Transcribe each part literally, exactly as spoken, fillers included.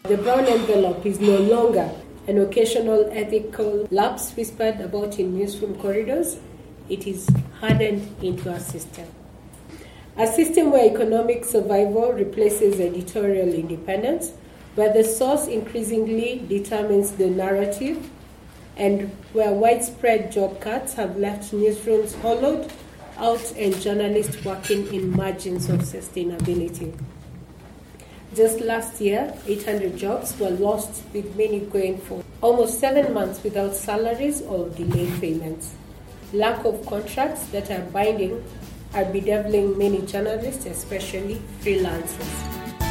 The brown envelope is no longer an occasional ethical lapse whispered about in newsroom corridors. It is hardened into a system. A system where economic survival replaces editorial independence, where the source increasingly determines the narrative, and where widespread job cuts have left newsrooms hollowed out and journalists working in margins of sustainability. Just last year, eight hundred jobs were lost, with many going for almost seven months without salaries or delayed payments. Lack of contracts that are binding are bedeviling many journalists, especially freelancers.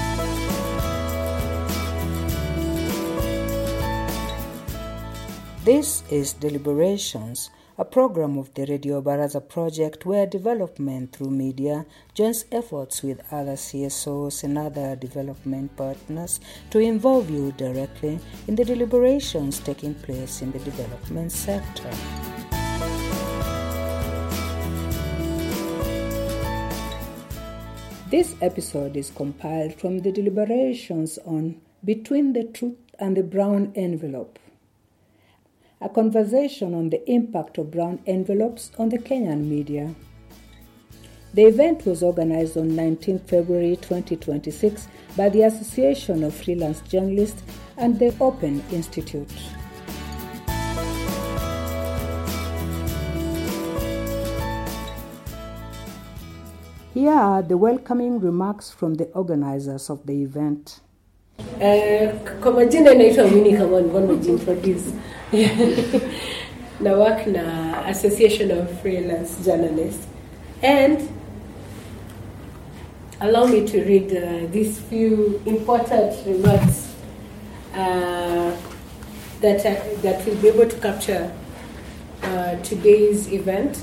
This is Deliberations, a program of the Radio Baraza project where development through media joins efforts with other C S Os and other development partners to involve you directly in the deliberations taking place in the development sector. This episode is compiled from the deliberations on Between the Truth and the Brown Envelope, a conversation on the impact of brown envelopes on the Kenyan media. The event was organized on nineteenth February twenty twenty-six by the Association of Freelance Journalists and the Open Institute. Here are the welcoming remarks from the organizers of the event. Uh, kwa majina naitwa Winnie kama ngono jintroduce. Na work na Association of Freelance Journalists, and allow me to read uh, these few important remarks uh, that uh, that will be able to capture uh, today's event.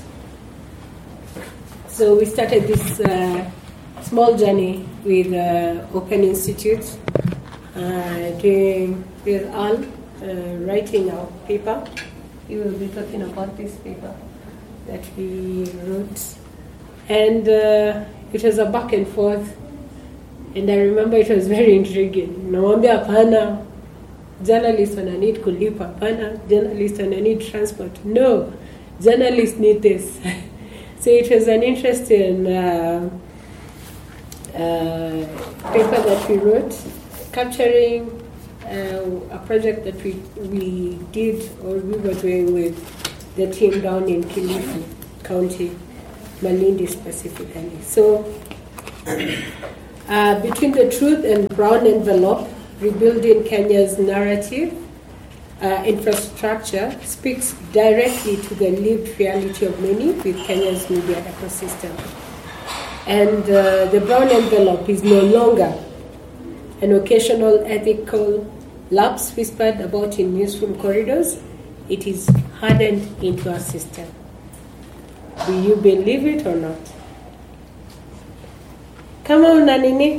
So we started this uh, small journey with uh, Open Institute, uh, doing with Al, uh, writing our paper. We will be talking about this paper that we wrote. And uh, it was a back and forth. And I remember it was very intriguing. Nawambia hapana, journalists wana need kulipa, hapana, journalists wana need transport. No, journalists need this. So it was an interesting uh, uh, paper that we wrote, capturing uh, a project that we we did or we were doing with the team down in Kilifi County, Malindi specifically. So uh, Between the Truth and Brown Envelope, Rebuilding Kenya's Narrative Uh, infrastructure speaks directly to the lived reality of many with Kenya's media ecosystem. And uh, the brown envelope is no longer an occasional ethical lapse whispered about in newsroom corridors. It is hardened into a system. Do you believe it or not? Come on, Naninik.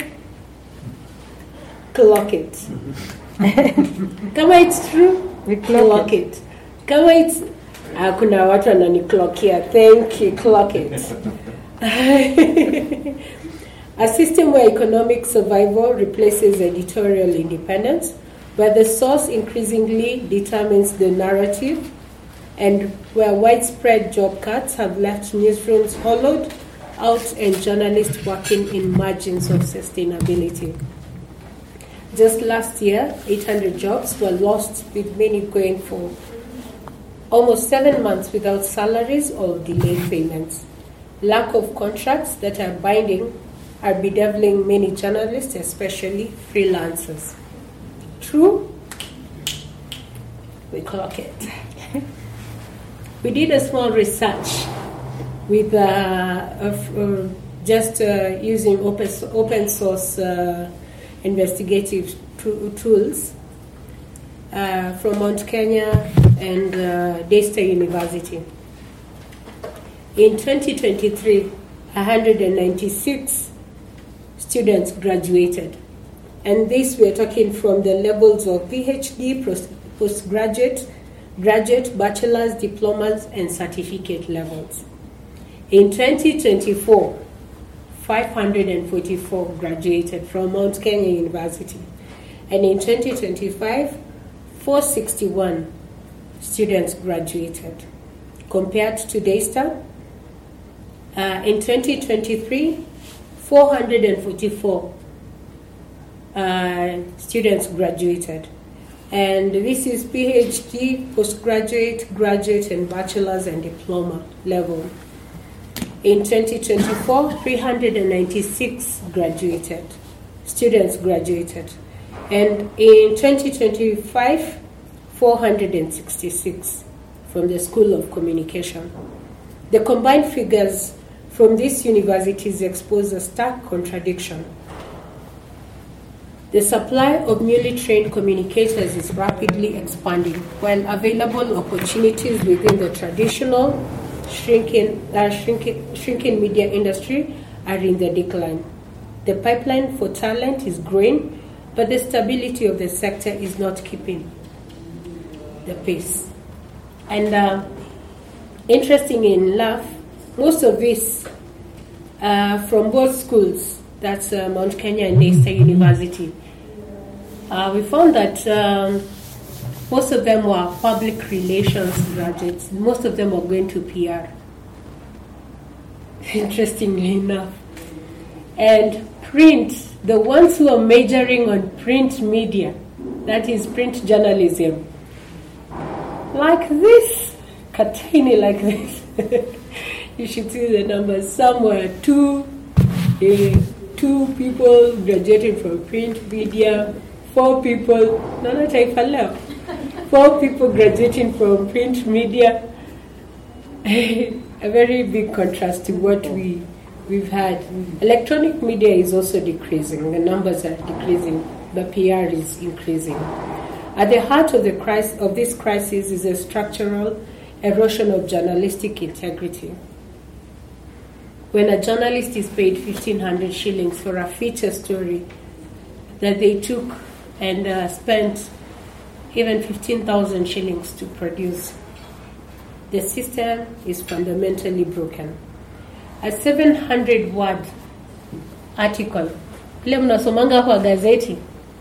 Clock it. Kama it's true, we clock, clock it. it. Kama it's uh, kuna watu wanani clock here. Thank you, clock it. A system where economic survival replaces editorial independence, where the source increasingly determines the narrative, and where widespread job cuts have left newsrooms hollowed out and journalists working in margins of sustainability. Just last year, eight hundred jobs were lost, with many going for almost seven months without salaries or delayed payments. Lack of contracts that are binding are bedeviling many journalists, especially freelancers. True? We clock it. We did a small research with uh, of, uh, just uh, using open, open source uh, investigative t- tools uh, from Mount Kenya and uh, Daystar University. In twenty twenty-three, one hundred ninety-six students graduated. And this we are talking from the levels of PhD, postgraduate, graduate, bachelor's, diplomas, and certificate levels. In twenty twenty-four, five hundred forty-four graduated from Mount Kenya University. And in twenty twenty-five, four hundred sixty-one students graduated. Compared to Daystar, uh, in twenty twenty-three, four hundred forty-four uh, students graduated. And this is PhD, postgraduate, graduate, and bachelor's and diploma level. In twenty twenty-four, three hundred ninety-six graduated, students graduated. And in twenty twenty-five, four hundred sixty-six from the School of Communication. The combined figures from these universities expose a stark contradiction. The supply of newly trained communicators is rapidly expanding, while available opportunities within the traditional shrinking, uh, shrinking, shrinking media industry are in the decline. The pipeline for talent is growing, but the stability of the sector is not keeping the pace. And uh, interesting enough, most of this uh, from both schools, that's uh, Mount Kenya and Daystar University. Uh, we found that um, most of them were public relations graduates. Most of them were going to P R. Interestingly enough. And print, the ones who are majoring on print media, that is print journalism, like this, Katini like this. You should see the numbers. Some were two, uh, two people graduating from print media, four people, no, not I four people graduating from print media. A very big contrast to what we, we've had. Electronic media is also decreasing. The numbers are decreasing. The P R is increasing. At the heart of the crisis, of this crisis is a structural erosion of journalistic integrity. When a journalist is paid fifteen hundred shillings for a feature story that they took and uh, spent even fifteen thousand shillings to produce, the system is fundamentally broken. A seven hundred word article, ile mnasomanga kwa gazeti,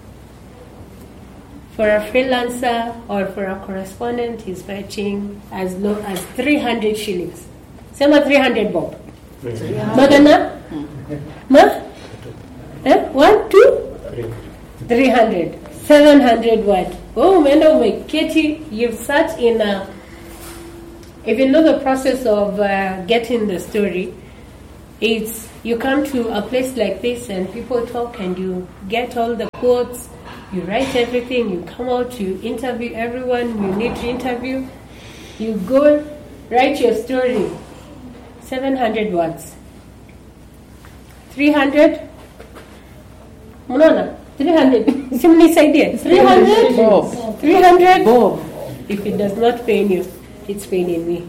for a freelancer or for a correspondent is fetching as low as three hundred shillings. Sema three hundred bob. Magana? Ma? Eh? One, two? three hundred. seven hundred word. Oh, mendo umeketi, you've sat in a, if you know the process of uh, getting the story, it's, you come to a place like this and people talk and you get all the quotes, you write everything, you come out, you interview everyone you need to interview, you go write your story, seven hundred words. three hundred? Munona, three hundred. Simulate idea. three hundred? Bob. three hundred? Bob. If it does not pain you, it's paining me.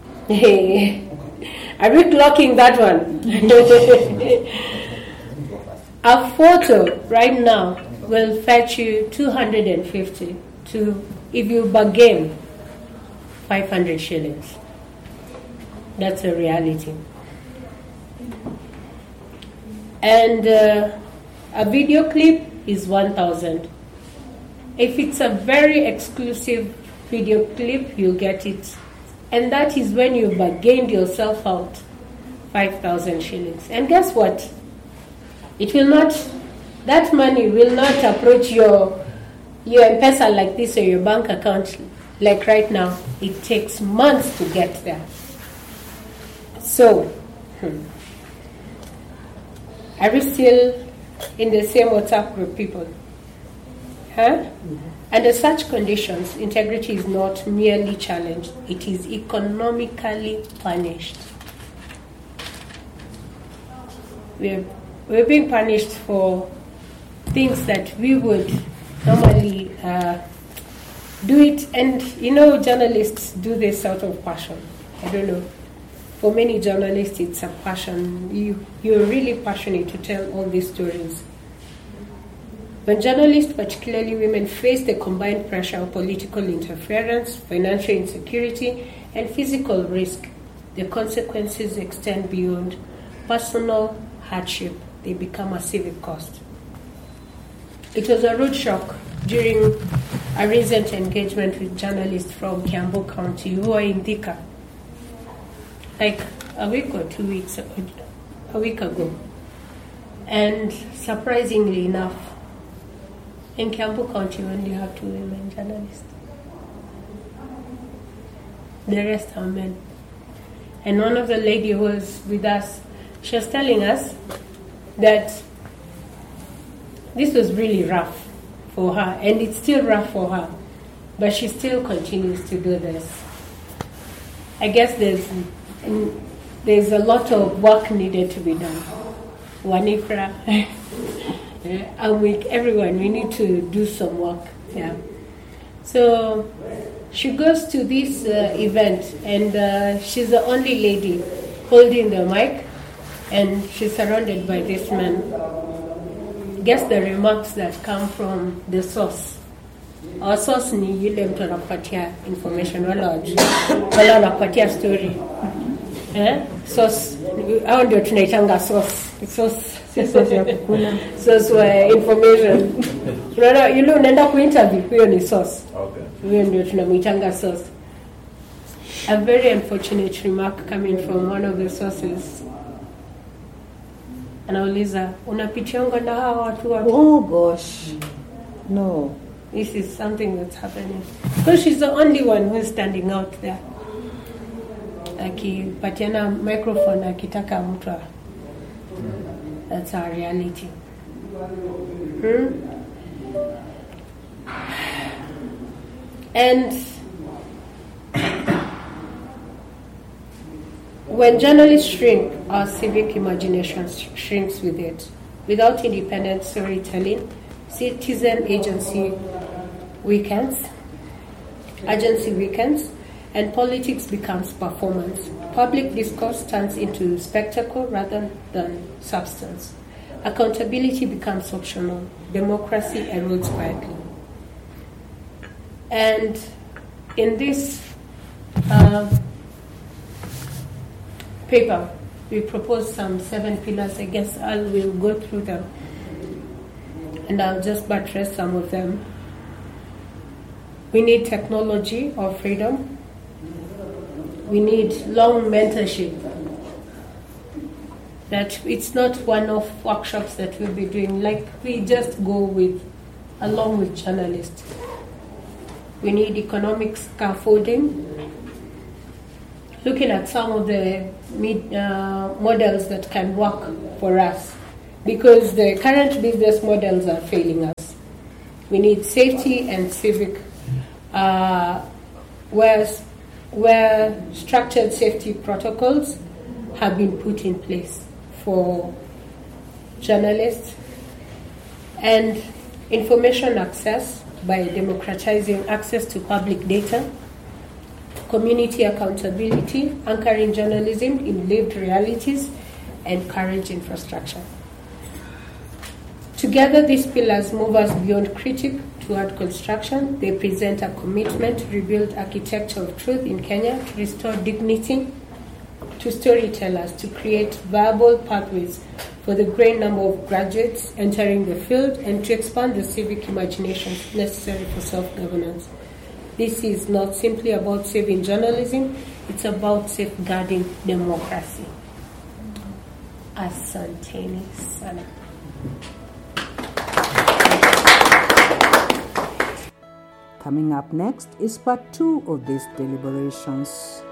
Are we clocking that one? A photo right now will fetch you two hundred fifty to, if you bargain, five hundred shillings. That's a reality. And uh, a video clip is one thousand. If it's a very exclusive video clip, you get it. And that is when you bargained yourself out five thousand shillings. And guess what? It will not, that money will not approach your, your M-Pesa like this or your bank account like right now. It takes months to get there. So, hmm. Are we still in the same WhatsApp group, people? Huh? Mm-hmm. Under such conditions, integrity is not merely challenged, it is economically punished. We're, we're being punished for things that we would normally uh, do it, and you know, journalists do this out of passion. I don't know. For many journalists, it's a passion. You, you're really passionate to tell all these stories. When journalists, particularly women, face the combined pressure of political interference, financial insecurity, and physical risk, the consequences extend beyond personal hardship. They become a civic cost. It was a rude shock during a recent engagement with journalists from Kiambu County who were in Thika, like a week or two weeks ago, a week ago. And surprisingly enough, in Kiambu County, we only have two women journalists. The rest are men. And one of the lady who was with us, she was telling us that this was really rough for her, and it's still rough for her, but she still continues to do this. I guess there's there's a lot of work needed to be done. Wanifra, I'm with everyone. We need to do some work. Yeah. So she goes to this uh, event, and uh, she's the only lady holding the mic, and she's surrounded by this man. Guess the remarks that come from the source. Our source ni yule mtu anakupatia information, wala wajui, wala anakupatia story. Eh? Source, hao ndio tunaitanga source. Source, source ya kukula. Source wa information. Unaona yule unaenda kuinterview, huyo ni source. Okay. Huyo ndio tunamuitanga source. A very unfortunate remark coming from one of the sources. Anauliza, unapitianga na hawa watu watu? Oh gosh. No. This is something that's happening. Because she's the only one who's standing out there. Akipatiana microphone akitaka mtu. That's our reality. Hmm? And when journalists shrink, our civic imagination shrinks with it. Without independent storytelling, citizen agency weakens, agency weakens, and politics becomes performance. Public discourse turns into spectacle rather than substance. Accountability becomes optional. Democracy erodes quietly. And in this uh, paper, we propose some seven pillars. I guess I will go through them, and I'll just buttress some of them. We need technology of freedom. We need long mentorship. That it's not one-off workshops that we'll be doing. Like we just go with, along with journalists. We need economic scaffolding. Looking at some of the mid, uh, models that can work for us, because the current business models are failing us. We need safety and civic, uh, where, where structured safety protocols have been put in place for journalists, and information access by democratizing access to public data, community accountability, anchoring journalism in lived realities, and courage infrastructure. Together, these pillars move us beyond critique toward construction. They present a commitment to rebuild architecture of truth in Kenya, to restore dignity to storytellers, to create viable pathways for the great number of graduates entering the field, and to expand the civic imagination necessary for self-governance. This is not simply about saving journalism, it's about safeguarding democracy. Asanteni sana. Coming up next is part two of these deliberations.